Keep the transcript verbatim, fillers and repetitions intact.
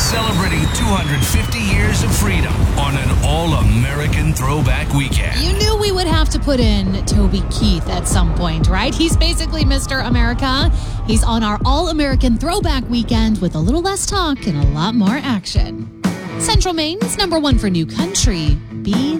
celebrating two hundred fifty years of freedom on an all-American throwback weekend. You knew we would have to put in Toby Keith at some point, right? He's basically Mister America. He's on our all-American throwback weekend with a little less talk and a lot more action. Central Maine's number one for new country, Be